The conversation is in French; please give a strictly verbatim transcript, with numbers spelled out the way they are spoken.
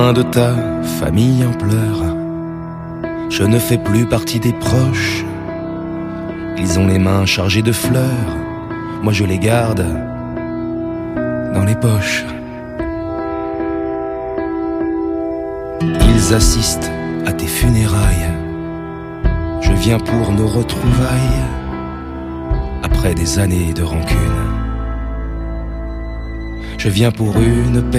De ta famille en pleurs, je ne fais plus partie des proches. Ils ont les mains chargées de fleurs, moi je les garde dans les poches. Ils assistent à tes funérailles, je viens pour nos retrouvailles, après des années de rancune. Je viens pour une paix